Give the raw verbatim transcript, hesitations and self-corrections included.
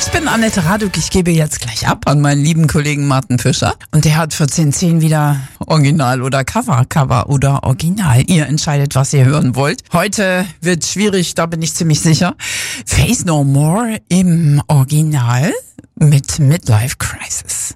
Ich bin Annette Raduck, ich gebe jetzt gleich ab an meinen lieben Kollegen Martin Fischer. Und der hat für zehn zehn wieder Original oder Cover, Cover oder Original. Ihr entscheidet, was ihr hören wollt. Heute wird schwierig, da bin ich ziemlich sicher. Faith No More im Original mit Midlife Crisis.